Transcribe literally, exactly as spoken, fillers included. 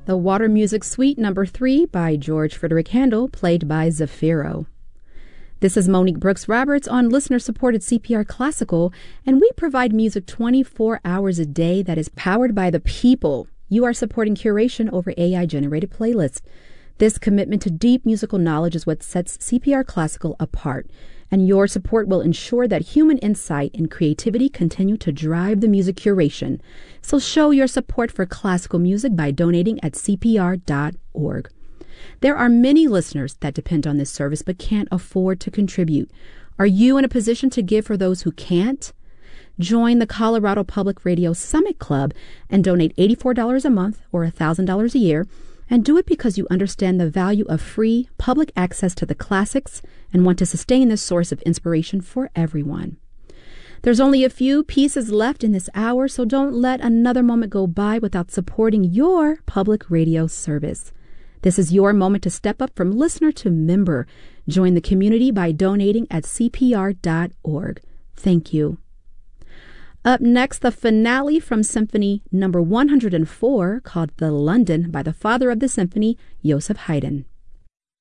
The Water Music Suite number three by George Frederick Handel, played by Zafiro. This is Monique Brooks Roberts on listener-supported C P R Classical, and we provide music twenty-four hours a day that is powered by the people. You are supporting curation over A I-generated playlists. This commitment to deep musical knowledge is what sets C P R Classical apart, and your support will ensure that human insight and creativity continue to drive the music curation. So show your support for classical music by donating at C P R dot org. There are many listeners that depend on this service but can't afford to contribute. Are you in a position to give for those who can't? Join the Colorado Public Radio Summit Club and donate eighty-four dollars a month or one thousand dollars a year, and do it because you understand the value of free public access to the classics and want to sustain this source of inspiration for everyone. There's only a few pieces left in this hour, so don't let another moment go by without supporting your public radio service. This is your moment to step up from listener to member. Join the community by donating at C P R dot org. Thank you. Up next, the finale from Symphony number one hundred four, called The London, by the father of the symphony, Joseph Haydn.